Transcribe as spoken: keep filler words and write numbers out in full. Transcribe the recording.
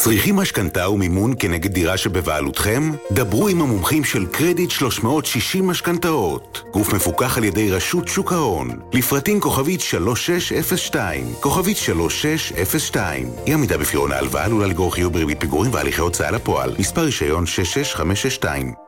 צריכים משכנתה ומימון כנגד דירה שבבעלותכם? דברו עם המומחים של קרדיט שלוש מאות ושישים משכנתאות. גוף מפוקח על ידי רשות שוק ההון. לפרטים כוכבית שלוש שש אפס שתיים. כוכבית שלוש שש אפס שתיים. אי עמידה בפירעון ההלוואה עלולה לגרור חיוב בריבית פיגורים והליכי הוצאה לפועל. מספר רישיון שש שש חמש שש שתיים.